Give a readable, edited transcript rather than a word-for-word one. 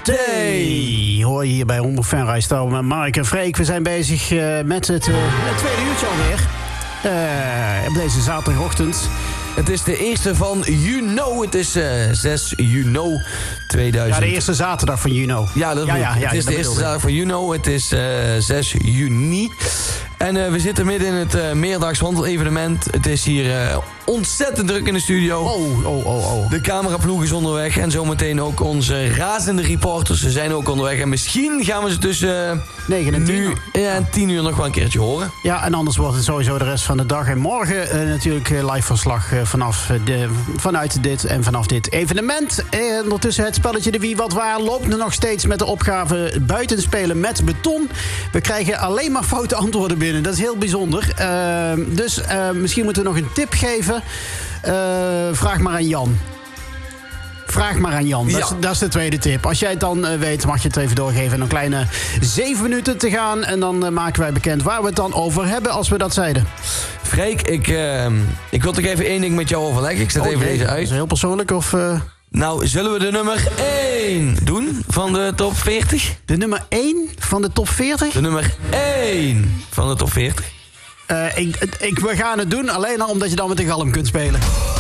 Day. Hoor je hier bij Omroep Venray met Mark en Freek. We zijn bezig met het tweede uurtje alweer. Op deze zaterdagochtend. Het is de eerste van juni. Het is 6 juni 2000. Ja, de eerste zaterdag van juni. Ja, het is de eerste zaterdag van juni. Het is 6 juni. En we zitten midden in het meerdags wandelevenement. Het is hier ontzettend druk in de studio. Oh. De cameraploeg is onderweg. En zometeen ook onze razende reporters. Ze zijn ook onderweg. En misschien gaan we ze tussen 9 en 10 nu en 10 uur nog wel een keertje horen. Ja, en anders wordt het sowieso de rest van de dag. En morgen natuurlijk live verslag vanuit dit en vanaf dit evenement. Ondertussen het spelletje De Wie Wat Waar loopt nog steeds met de opgave buitenspelen met beton. We krijgen alleen maar foute antwoorden binnen. Dat is heel bijzonder. Dus misschien moeten we nog een tip geven. Vraag maar aan Jan. Ja. Dat is de tweede tip. Als jij het dan weet, mag je het even doorgeven. En een kleine 7 minuten te gaan. En dan maken wij bekend waar we het dan over hebben als we dat zeiden. Freek, ik wil toch even één ding met jou overleggen. Ik zet even deze uit. Is het heel persoonlijk of... Nou, zullen we de nummer 1 doen van de top 40? De nummer 1 van de top 40? De nummer 1 van de top 40. We gaan het doen, alleen al omdat je dan met de galm kunt spelen.